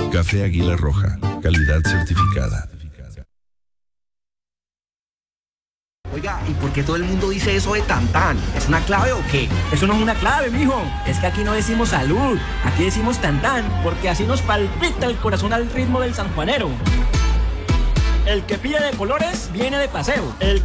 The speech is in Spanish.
Café Águila Roja, calidad certificada. Oiga, ¿y por qué todo el mundo dice eso de tantán? ¿Es una clave o qué? Eso no es una clave, mijo. Es que aquí no decimos salud, aquí decimos tantán, porque así nos palpita el corazón al ritmo del sanjuanero. El que pide de colores viene de paseo. El